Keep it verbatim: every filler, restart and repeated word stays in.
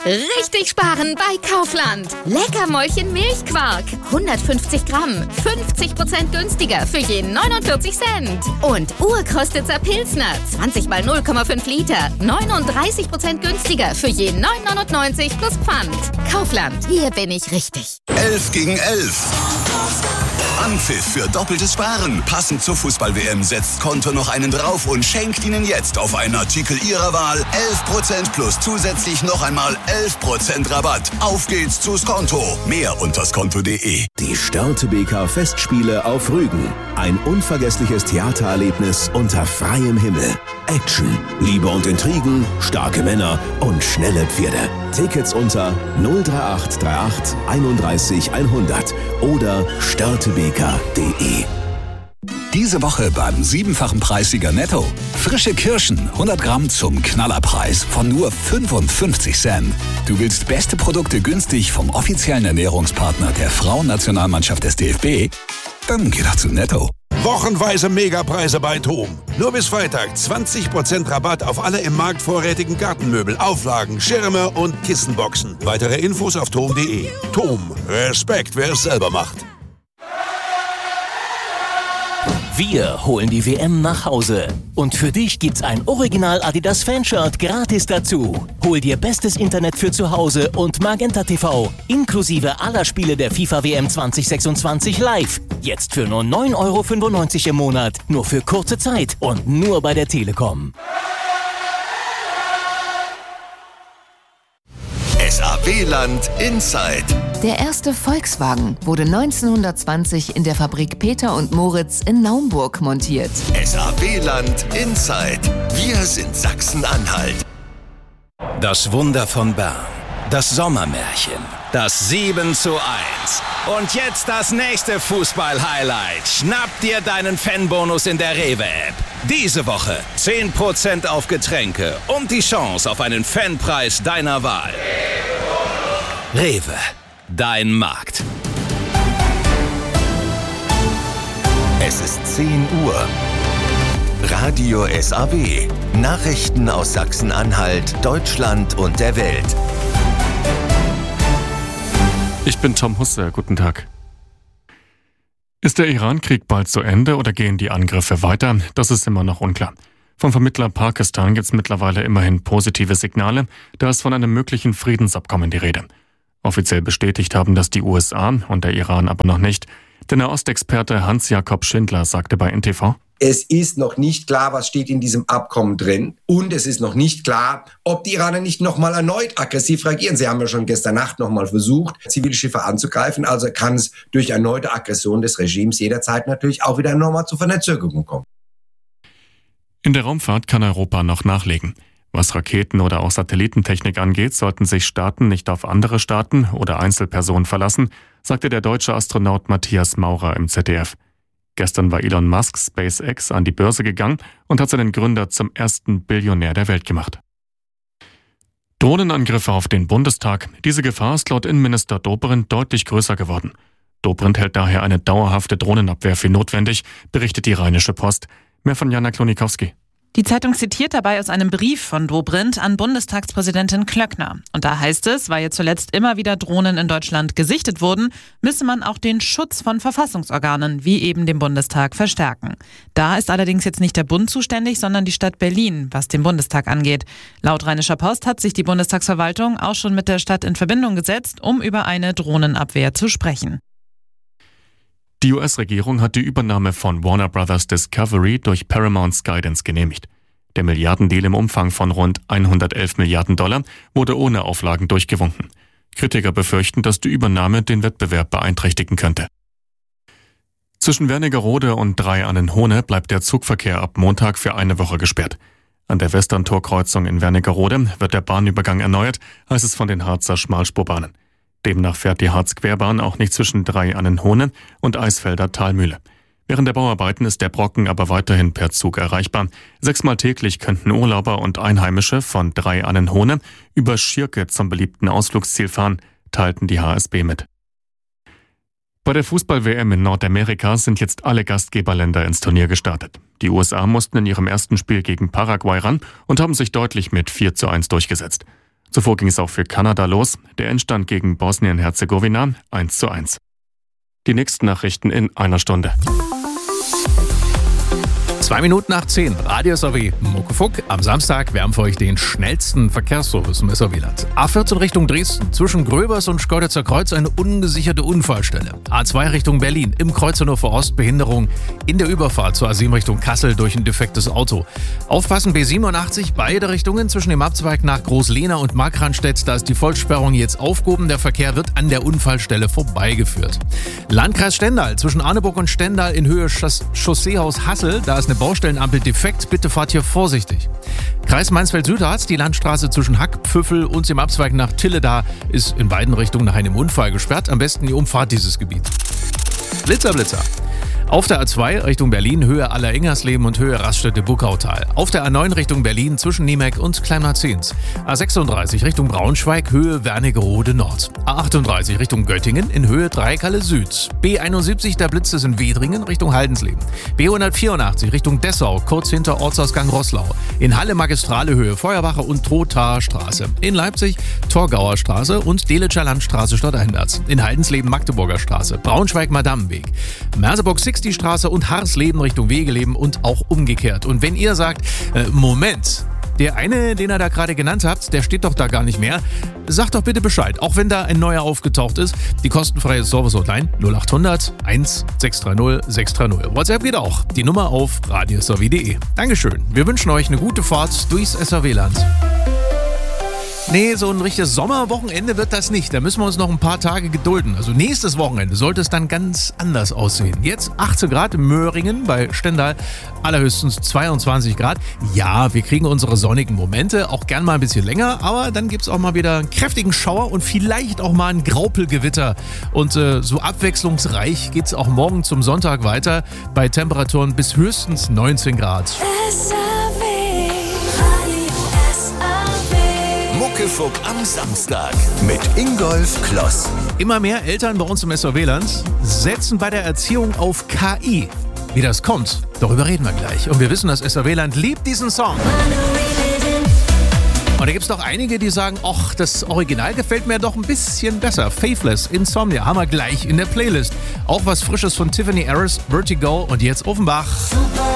Richtig sparen bei Kaufland. Leckermäulchen Milchquark. hundertfünfzig Gramm. fünfzig Prozent günstiger für je neunundvierzig Cent. Und Urkostitzer Pilsner. zwanzig mal null Komma fünf Liter. neununddreißig Prozent günstiger für je neun neunundneunzig plus Pfand. Kaufland. Hier bin ich richtig. elf gegen elf. Anpfiff für doppeltes Sparen. Passend zur Fußball-W M setzt Konto noch einen drauf und schenkt Ihnen jetzt auf einen Artikel Ihrer Wahl elf Prozent plus zusätzlich noch einmal elf Prozent Rabatt. Auf geht's zu Skonto. Mehr unter skonto punkt de. Die Störtebeker Festspiele auf Rügen. Ein unvergessliches Theatererlebnis unter freiem Himmel. Action, Liebe und Intrigen, starke Männer und schnelle Pferde. Tickets unter null drei acht drei acht einunddreißig hundert oder störtebeker punkt de. Diese Woche beim siebenfachen Preissieger Netto. Frische Kirschen, hundert Gramm zum Knallerpreis von nur fünfundfünfzig Cent. Du willst beste Produkte günstig vom offiziellen Ernährungspartner der Frauennationalmannschaft des D F B? Dann geh doch zu Netto. Wochenweise Megapreise bei TOM. Nur bis Freitag zwanzig Prozent Rabatt auf alle im Markt vorrätigen Gartenmöbel, Auflagen, Schirme und Kissenboxen. Weitere Infos auf tom punkt de. TOM. Respekt, wer es selber macht. Wir holen die W M nach Hause. Und für dich gibt's ein Original Adidas Fanshirt gratis dazu. Hol dir bestes Internet für zu Hause und Magenta T V inklusive aller Spiele der FIFA W M zwanzig sechsundzwanzig live. Jetzt für nur neun Euro fünfundneunzig im Monat. Nur für kurze Zeit und nur bei der Telekom. S A W-Land Inside. Der erste Volkswagen wurde neunzehnhundertzwanzig in der Fabrik Peter und Moritz in Naumburg montiert. S A W-Land Inside. Wir sind Sachsen-Anhalt. Das Wunder von Bern. Das Sommermärchen. Das sieben zu eins. Und jetzt das nächste Fußball-Highlight. Schnapp dir deinen Fanbonus in der Rewe-App. Diese Woche zehn Prozent auf Getränke und die Chance auf einen Fanpreis deiner Wahl. Rewe. Dein Markt. Es ist zehn Uhr. Radio S A W. Nachrichten aus Sachsen-Anhalt, Deutschland und der Welt. Ich bin Tom Husse. Guten Tag. Ist der Iran-Krieg bald zu Ende oder gehen die Angriffe weiter? Das ist immer noch unklar. Vom Vermittler Pakistan gibt es mittlerweile immerhin positive Signale. Da ist von einem möglichen Friedensabkommen die Rede. Offiziell bestätigt haben das die U S A und der Iran aber noch nicht. Der Nahostexperte Hans-Jakob Schindler sagte bei N T V: Es ist noch nicht klar, was steht in diesem Abkommen drin. Und es ist noch nicht klar, ob die Iraner nicht nochmal erneut aggressiv reagieren. Sie haben ja schon gestern Nacht nochmal versucht, Zivilschiffe anzugreifen. Also kann es durch erneute Aggression des Regimes jederzeit natürlich auch wieder nochmal zu Verzögerungen kommen. In der Raumfahrt kann Europa noch nachlegen. Was Raketen- oder auch Satellitentechnik angeht, sollten sich Staaten nicht auf andere Staaten oder Einzelpersonen verlassen, sagte der deutsche Astronaut Matthias Maurer im Z D F. Gestern war Elon Musk SpaceX an die Börse gegangen und hat seinen Gründer zum ersten Billionär der Welt gemacht. Drohnenangriffe auf den Bundestag. Diese Gefahr ist laut Innenminister Dobrindt deutlich größer geworden. Dobrindt hält daher eine dauerhafte Drohnenabwehr für notwendig, berichtet die Rheinische Post. Mehr von Jana Klonikowski. Die Zeitung zitiert dabei aus einem Brief von Dobrindt an Bundestagspräsidentin Klöckner. Und da heißt es, weil jetzt zuletzt immer wieder Drohnen in Deutschland gesichtet wurden, müsse man auch den Schutz von Verfassungsorganen, wie eben dem Bundestag, verstärken. Da ist allerdings jetzt nicht der Bund zuständig, sondern die Stadt Berlin, was den Bundestag angeht. Laut Rheinischer Post hat sich die Bundestagsverwaltung auch schon mit der Stadt in Verbindung gesetzt, um über eine Drohnenabwehr zu sprechen. Die U S-Regierung hat die Übernahme von Warner Brothers Discovery durch Paramount Skydance genehmigt. Der Milliardendeal im Umfang von rund hundertelf Milliarden Dollar wurde ohne Auflagen durchgewunken. Kritiker befürchten, dass die Übernahme den Wettbewerb beeinträchtigen könnte. Zwischen Wernigerode und Drei-Annen-Hohne bleibt der Zugverkehr ab Montag für eine Woche gesperrt. An der Westerntorkreuzung in Wernigerode wird der Bahnübergang erneuert, heißt es von den Harzer Schmalspurbahnen. Demnach fährt die Harz-Querbahn auch nicht zwischen Drei-Annen-Hohne und Eisfelder Talmühle. Während der Bauarbeiten ist der Brocken aber weiterhin per Zug erreichbar. Sechsmal täglich könnten Urlauber und Einheimische von Drei-Annen-Hohne über Schirke zum beliebten Ausflugsziel fahren, teilten die H S B mit. Bei der Fußball-W M in Nordamerika sind jetzt alle Gastgeberländer ins Turnier gestartet. Die U S A mussten in ihrem ersten Spiel gegen Paraguay ran und haben sich deutlich mit vier zu eins durchgesetzt. Zuvor ging es auch für Kanada los. Der Endstand gegen Bosnien-Herzegowina eins zu eins. Die nächsten Nachrichten in einer Stunde. Zwei Minuten nach zehn, Radio S R W Muckefuck. Am Samstag, wir haben für euch den schnellsten Verkehrsservice im S R W-Land. A vierzehn Richtung Dresden, zwischen Gröbers und Schkeuditzer Kreuz eine ungesicherte Unfallstelle. A zwei Richtung Berlin, im Kreuz Hannover Ost Behinderung in der Überfahrt zur A sieben Richtung Kassel durch ein defektes Auto. Aufpassen, B siebenundachtzig, beide Richtungen zwischen dem Abzweig nach Großlehna und Markranstädt. Da ist die Vollsperrung jetzt aufgehoben. Der Verkehr wird an der Unfallstelle vorbeigeführt. Landkreis Stendal, zwischen Arneburg und Stendal in Höhe Chass- Chausseehaus Hassel, da ist eine Baustellenampel defekt, bitte fahrt hier vorsichtig. Kreis Mansfeld-Südharz, die Landstraße zwischen Hack, Pfüffel und dem Abzweig nach Tille, da ist in beiden Richtungen nach einem Unfall gesperrt. Am besten die Umfahrt dieses Gebiets. Blitzer, Blitzer. Auf der A zwei Richtung Berlin, Höhe Aller-Ingersleben und Höhe Raststätte-Buckautal. Auf der A neun Richtung Berlin zwischen Niemek und Kleinmarzens. A sechsunddreißig Richtung Braunschweig, Höhe Wernigerode Nord. A achtunddreißig Richtung Göttingen in Höhe Dreieckhalle Süd. B einundsiebzig, der Blitz ist in Wedringen Richtung Haldensleben. B hundertvierundachtzig Richtung Dessau, kurz hinter Ortsausgang Roßlau. In Halle Magistrale Höhe Feuerwache und Trothaer Straße. In Leipzig Torgauer Straße und Delitscher Landstraße stadteinwärts. In Haldensleben Magdeburger Straße. Braunschweig Madammenweg. Merseburg Sixty Straße und Harsleben Richtung Wegeleben und auch umgekehrt. Und wenn ihr sagt, äh, Moment, der eine, den ihr da gerade genannt habt, der steht doch da gar nicht mehr, sagt doch bitte Bescheid, auch wenn da ein neuer aufgetaucht ist. Die kostenfreie Service-Hotline null acht hundert eins sechs drei null sechs drei null. WhatsApp geht auch. Die Nummer auf radio s r w punkt d e. Dankeschön. Wir wünschen euch eine gute Fahrt durchs S R W-Land. Nee, so ein richtiges Sommerwochenende wird das nicht. Da müssen wir uns noch ein paar Tage gedulden. Also nächstes Wochenende sollte es dann ganz anders aussehen. Jetzt achtzehn Grad in Möhringen bei Stendal, allerhöchstens zweiundzwanzig Grad. Ja, wir kriegen unsere sonnigen Momente, auch gern mal ein bisschen länger, aber dann gibt es auch mal wieder einen kräftigen Schauer und vielleicht auch mal ein Graupelgewitter. Und äh, so abwechslungsreich geht es auch morgen zum Sonntag weiter bei Temperaturen bis höchstens neunzehn Grad. Muckefuck am Samstag mit Ingolf Kloss. Immer mehr Eltern bei uns im S R W-Land setzen bei der Erziehung auf K I. Wie das kommt, darüber reden wir gleich. Und wir wissen, das S R W-Land liebt diesen Song. Und da gibt es doch einige, die sagen, ach, das Original gefällt mir doch ein bisschen besser. Faithless, Insomnia haben wir gleich in der Playlist. Auch was Frisches von Tiffany Harris, Vertigo und jetzt Offenbach.